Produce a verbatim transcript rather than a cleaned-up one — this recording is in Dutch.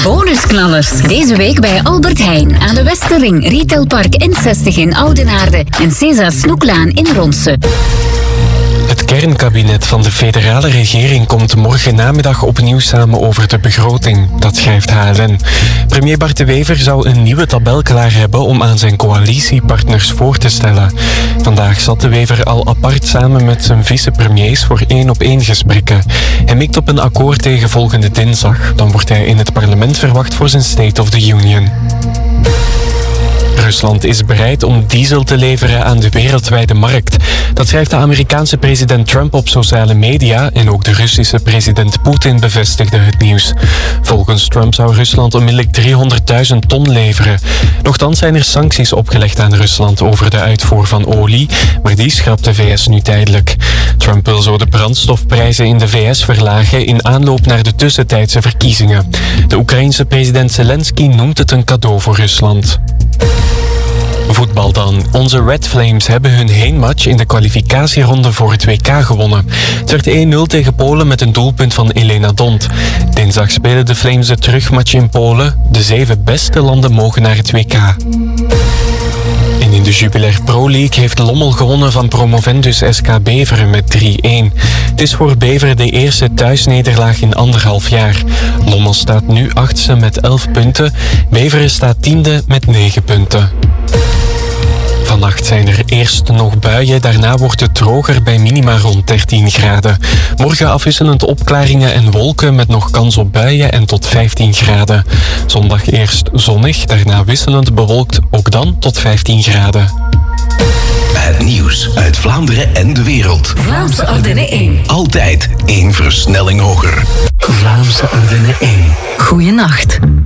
Bonusknallers. Deze week bij Albert Heijn aan de Westerring, Retailpark N zestig in Oudenaarde en César Snoeklaan in Ronse. Het kernkabinet van de federale regering komt morgen namiddag opnieuw samen over de begroting. Dat schrijft H L N. Premier Bart De Wever zou een nieuwe tabel klaar hebben om aan zijn coalitiepartners voor te stellen. Vandaag zat De Wever al apart samen met zijn vicepremiers voor één-op-één gesprekken. Hij mikt op een akkoord tegen volgende dinsdag. Dan wordt hij in het parlement verwacht voor zijn State of the Union. Rusland is bereid om diesel te leveren aan de wereldwijde markt. Dat schrijft de Amerikaanse president Trump op sociale media en ook de Russische president Poetin bevestigde het nieuws. Volgens Trump zou Rusland onmiddellijk driehonderdduizend ton leveren. Nochtans zijn er sancties opgelegd aan Rusland over de uitvoer van olie, maar die schrapt de V S nu tijdelijk. Trump wil zo de brandstofprijzen in de V S verlagen in aanloop naar de tussentijdse verkiezingen. De Oekraïense president Zelensky noemt het een cadeau voor Rusland. Voetbal dan. Onze Red Flames hebben hun heenmatch in de kwalificatieronde voor het W K gewonnen. Het werd één nul tegen Polen met een doelpunt van Elena Dont. Dinsdag spelen de Flames de terugmatch in Polen. De zeven beste landen mogen naar het W K. En in de Jubilair Pro League heeft Lommel gewonnen van promovendus S K Beveren met drie-één. Het is voor Beveren de eerste thuisnederlaag in anderhalf jaar. Lommel staat nu achtste met elf punten. Beveren staat tiende met negen punten. Vannacht zijn er eerst nog buien, daarna wordt het droger bij minima rond dertien graden. Morgen afwisselend opklaringen en wolken met nog kans op buien en tot vijftien graden. Zondag eerst zonnig, daarna wisselend bewolkt, ook dan tot vijftien graden. Het nieuws uit Vlaanderen en de wereld. Vlaamse Ardennen één. Altijd één versnelling hoger. Vlaamse Ardennen één. Goeienacht.